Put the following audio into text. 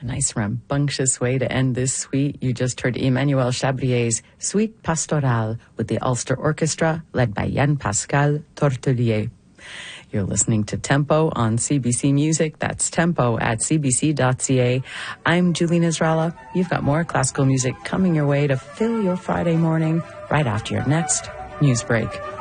Nice rambunctious way to end this suite. You just heard Emmanuel Chabrier's Suite Pastorale with the Ulster Orchestra, led by Yann-Pascal Tortelier. You're listening to Tempo on CBC Music. That's tempo at cbc.ca. I'm Julie Nisralla. You've got more classical music coming your way to fill your Friday morning right after your next news break.